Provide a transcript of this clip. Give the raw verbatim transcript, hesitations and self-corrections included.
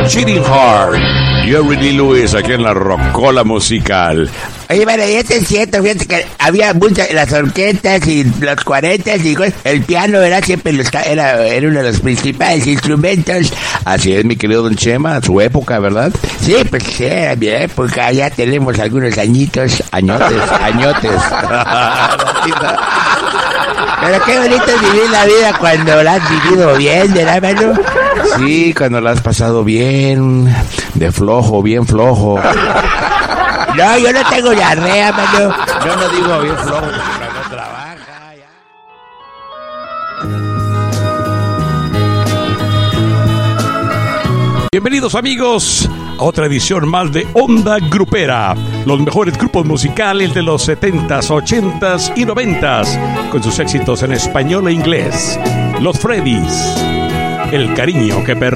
Cheating Heart. Jerry Lee Lewis aquí en la Rocola Musical. Oye, bueno, y eso es cierto, fíjate que había muchas, las orquestas y los cuarentas y el piano era siempre los, era, era uno de los principales instrumentos. Así es, mi querido Don Chema, su época, ¿verdad? Sí, pues sí, era mi época, ya tenemos algunos añitos, añotes, añotes. Pero qué bonito es vivir la vida cuando la has vivido bien, ¿verdad, mano? Sí, cuando la has pasado bien, de flojo, bien flojo. No, yo no tengo diarrea, mano. Yo no digo bien flojo, porque no trabaja, ya. Bienvenidos, amigos, a otra edición más de Onda Grupera. Los mejores grupos musicales de los setentas, ochentas y noventas, con sus éxitos en español e inglés. Los Freddys, El cariño que perdí.